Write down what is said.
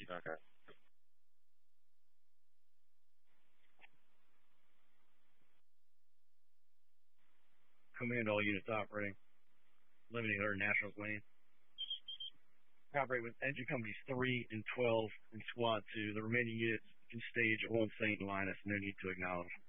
Okay. Command all units operating. Limiting her nationals lane. Operate with engine companies 3 and 12 and SWAT 2. The remaining units can stage at one St. Linus. No need to acknowledge.